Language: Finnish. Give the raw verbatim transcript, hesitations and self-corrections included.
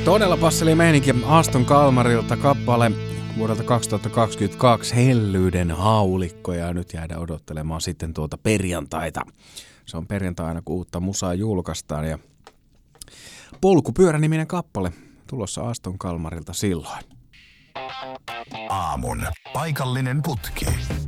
Todella passeli meininki Aston Kalmarilta kappale vuodelta kaksituhattakaksikymmentäkaksi Hellyyden haulikko ja nyt jäädään odottelemaan sitten tuota perjantaita. Se on perjantaina, kun uutta musaa julkaistaan ja Polkupyörä-niminen kappale tulossa Aston Kalmarilta silloin. Aamun paikallinen putki.